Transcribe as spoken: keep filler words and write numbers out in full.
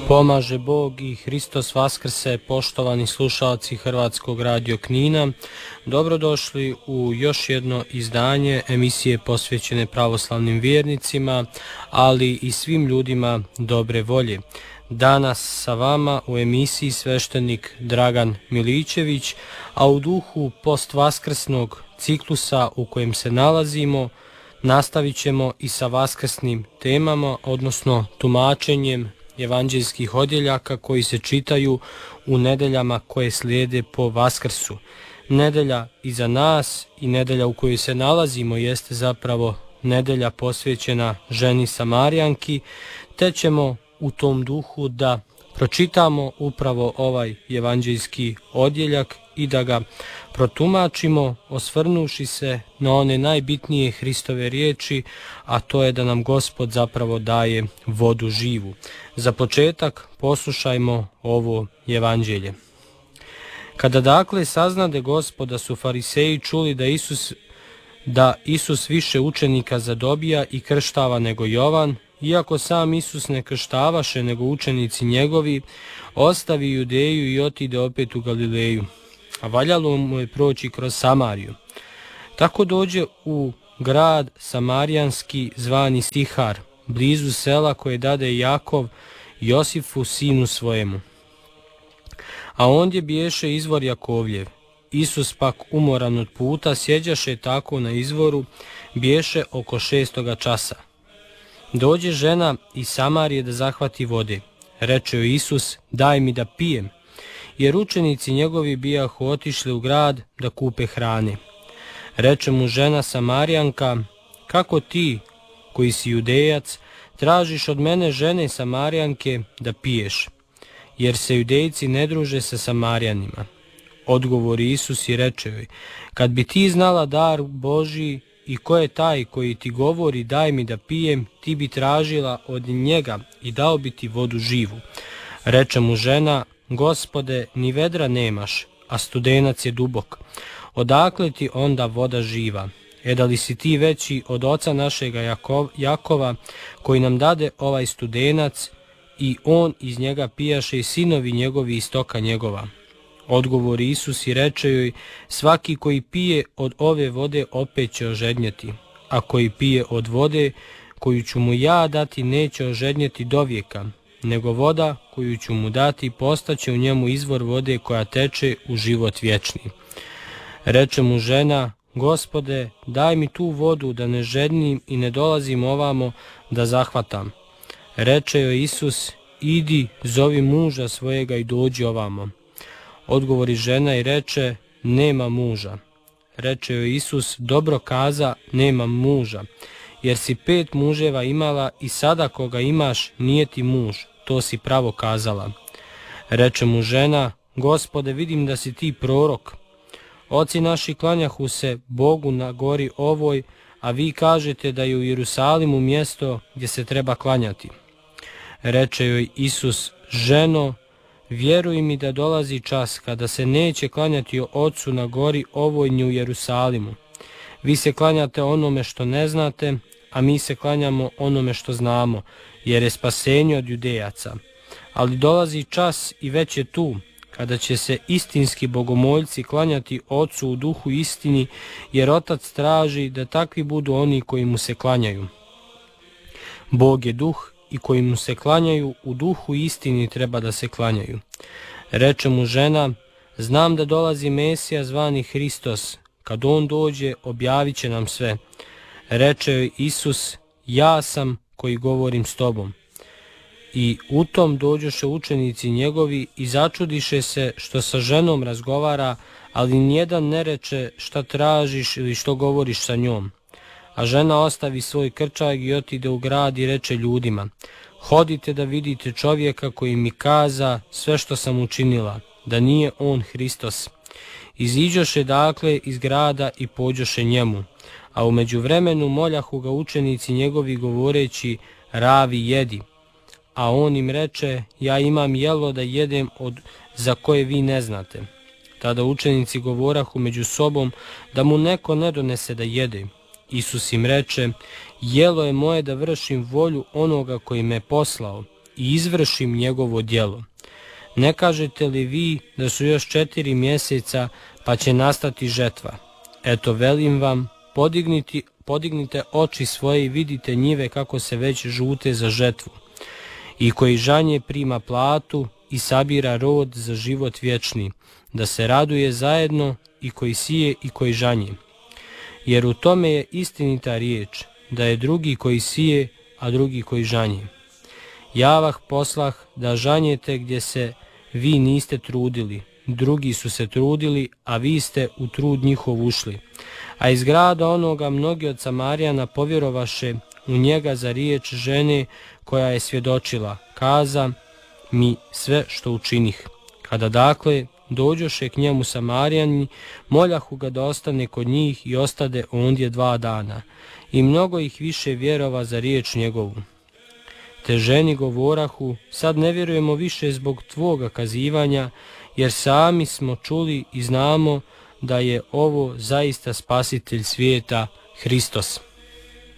Pomaže Bog i Hristos Vaskrse, poštovani slušalci Hrvatskog radio Knina. Dobrodošli u još jedno izdanje emisije posvećene pravoslavnim vjernicima, ali i svim ljudima dobre volje. Danas sa vama u emisiji sveštenik Dragan Miličević, a u duhu postvaskrsnog ciklusa u kojem se nalazimo, nastavit ćemo i sa vaskrsnim temama, odnosno tumačenjem evanđeljskih odjeljaka koji se čitaju u nedeljama koje slijede po Vaskrsu. Nedelja iza nas i nedelja u kojoj se nalazimo jeste zapravo nedelja posvećena ženi Samarijanki, te ćemo u tom duhu da pročitamo upravo ovaj evanđeljski odjeljak i da ga protumačimo, osvrnuši se na one najbitnije Hristove riječi, a to je da nam Gospod zapravo daje vodu živu. Za početak poslušajmo ovo evanđelje. Kada dakle saznade Gospod da su fariseji čuli da Isus, da Isus više učenika zadobija i krštava nego Jovan, iako sam Isus ne krštavaše nego učenici njegovi, ostavi Judeju i otide opet u Galileju, a valjalo mu je proći kroz Samariju. Tako dođe u grad Samarijanski zvani Sihar, blizu sela koje dade Jakov Josifu sinu svojemu. A ondje biješe izvor Jakovljev. Isus pak umoran od puta sjeđaše tako na izvoru, biješe oko šestoga časa. Dođe žena iz Samarije da zahvati vode. Reče joj Isus, daj mi da pijem, jer učenici njegovi bijahu otišli u grad da kupe hrane. Reče mu žena Samarijanka, kako ti, koji si Judejac, tražiš od mene žene Samarijanke da piješ, jer se Judejci ne druže sa Samarijanima. Odgovori Isus i reče joj, kad bi ti znala dar Božji i ko je taj koji ti govori daj mi da pijem, ti bi tražila od njega i dao bi ti vodu živu. Reče mu žena, Gospode, ni vedra nemaš, a studenac je dubok. Odakle ti onda voda živa? E da li si ti veći od oca našega Jakov, Jakova, koji nam dade ovaj studenac i on iz njega pijaše i sinovi njegovi iz stoka njegova? Odgovori Isus i reče joj, svaki koji pije od ove vode opet će ožednjeti, a koji pije od vode koju ću mu ja dati neće ožednjeti dovijeka, nego voda koju ću mu dati postaće u njemu izvor vode koja teče u život vječni. Reče mu žena, Gospode, daj mi tu vodu da ne žednim i ne dolazim ovamo da zahvatam. Reče joj Isus, idi, zovi muža svojega i dođi ovamo. Odgovori žena i reče, nema muža. Reče joj Isus, dobro kaza, nema muža, jer si pet muževa imala i sada koga imaš nije ti muž, to si pravo kazala. Reče mu žena, Gospode, vidim da si ti prorok. Oci naši klanjahu se Bogu na gori ovoj, a vi kažete da je u Jerusalimu mjesto gdje se treba klanjati. Reče joj Isus, ženo, vjeruj mi da dolazi čas kada se neće klanjati Ocu na gori ovoj ni u Jerusalimu. Vi se klanjate onome što ne znate, a mi se klanjamo onome što znamo, jer je spasenje od Judejaca. Ali dolazi čas i već je tu, kada će se istinski bogomoljci klanjati Ocu u duhu istini, jer Otac traži da takvi budu oni koji mu se klanjaju. Bog je duh i koji mu se klanjaju u duhu istini treba da se klanjaju. Reče mu žena, znam da dolazi Mesija zvani Hristos, kad on dođe objavit će nam sve. Reče joj Isus, ja sam koji govorim s tobom. I u tom dođoše učenici njegovi i začudiše se što sa ženom razgovara, ali nijedan ne reče šta tražiš ili što govoriš sa njom. A žena ostavi svoj krčag i otide u grad i reče ljudima, hodite da vidite čovjeka koji mi kaza sve što sam učinila, da nije on Hristos. Iziđoše dakle iz grada i pođoše njemu, a u međuvremenu moljahu ga učenici njegovi govoreći, ravi jedi. A on im reče, ja imam jelo da jedem od za koje vi ne znate. Tada učenici govorahu među sobom da mu neko ne donese da jede. Isus im reče, jelo je moje da vršim volju onoga koji me poslao i izvršim njegovo djelo. Ne kažete li vi da su još četiri mjeseca pa će nastati žetva? Eto, velim vam, podigniti, podignite oči svoje i vidite njive kako se već žute za žetvu. I koji žanje prima platu i sabira rod za život vječni, da se raduje zajedno i koji sije i koji žanje. Jer u tome je istinita riječ, da je drugi koji sije, a drugi koji žanje. Ja vas poslah da žanjete gdje se vi niste trudili, drugi su se trudili, a vi ste u trud njihov ušli. A iz grada onoga mnogi od Samarijana povjerovaše u njega za riječ žene koja je svjedočila, kaza mi sve što učinih. Kada dakle dođoše k njemu Samarijani, moljahu ga da ostane kod njih i ostade ondje dva dana. I mnogo ih više vjerova za riječ njegovu. Te ženi govorahu, sad ne vjerujemo više zbog tvoga kazivanja, jer sami smo čuli i znamo da je ovo zaista spasitelj svijeta, Hristos.